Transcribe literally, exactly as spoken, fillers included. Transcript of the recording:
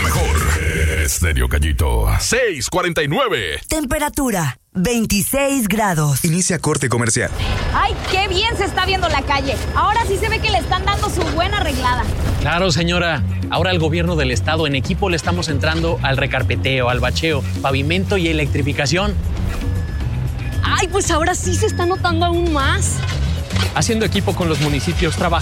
mejor. Estéreo Gallito, seiscientos cuarenta y nueve. Temperatura, veintiséis grados. Inicia corte comercial. ¡Ay, qué bien se está viendo la calle! Ahora sí se ve que le están dando su buena arreglada. Claro, señora. Ahora el gobierno del estado en equipo le estamos entrando al recarpeteo, al bacheo, pavimento y electrificación. ¡Ay, pues ahora sí se está notando aún más! Haciendo equipo con los municipios, trabajando